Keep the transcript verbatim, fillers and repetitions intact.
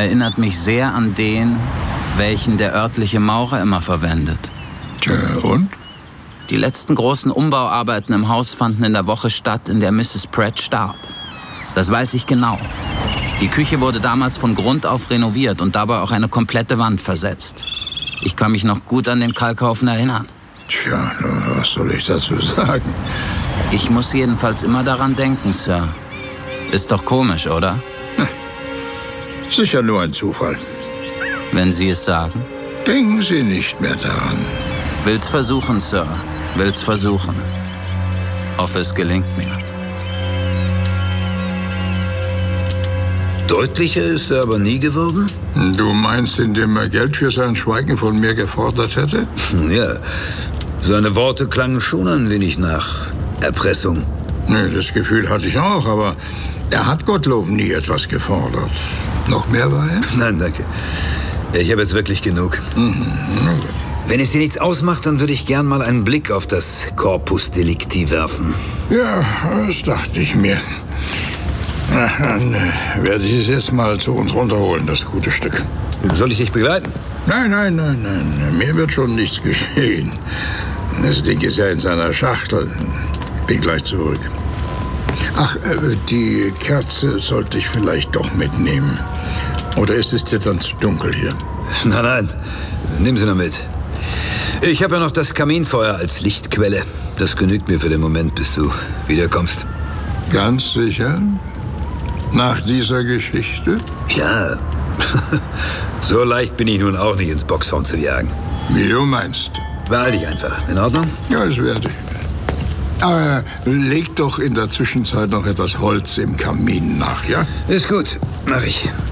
Erinnert mich sehr an den, welchen der örtliche Maurer immer verwendet. Tja, und? Die letzten großen Umbauarbeiten im Haus fanden in der Woche statt, in der Misses Pratt starb. Das weiß ich genau. Die Küche wurde damals von Grund auf renoviert und dabei auch eine komplette Wand versetzt. Ich kann mich noch gut an den Kalkhaufen erinnern. Tja, was soll ich dazu sagen? Ich muss jedenfalls immer daran denken, Sir. Ist doch komisch, oder? Hm. Sicher nur ein Zufall. Wenn Sie es sagen. Denken Sie nicht mehr daran. Will's versuchen, Sir. Will's versuchen. Hoffe, es gelingt mir. Deutlicher ist er aber nie geworden? Du meinst, indem er Geld für sein Schweigen von mir gefordert hätte? Ja, seine Worte klangen schon ein wenig nach Erpressung. Nee, das Gefühl hatte ich auch, aber er hat Gottlob nie etwas gefordert. Noch mehr Wein? Nein, danke. Ich habe jetzt wirklich genug. Mhm. Wenn es dir nichts ausmacht, dann würde ich gern mal einen Blick auf das Corpus Delicti werfen. Ja, das dachte ich mir. Na, dann werde ich es jetzt mal zu uns runterholen, das gute Stück. Soll ich dich begleiten? Nein, nein, nein, nein. Mir wird schon nichts geschehen. Das Ding ist ja in seiner Schachtel. Bin gleich zurück. Ach, die Kerze sollte ich vielleicht doch mitnehmen. Oder ist es dir dann zu dunkel hier? Nein, nein. Nimm sie nur mit. Ich habe ja noch das Kaminfeuer als Lichtquelle. Das genügt mir für den Moment, bis du wiederkommst. Ganz sicher? Nach dieser Geschichte? Ja. So leicht bin ich nun auch nicht ins Boxhorn zu jagen. Wie du meinst. Beeil dich einfach. In Ordnung? Ja, das werde ich. Aber leg doch in der Zwischenzeit noch etwas Holz im Kamin nach, ja? Ist gut. Mach ich.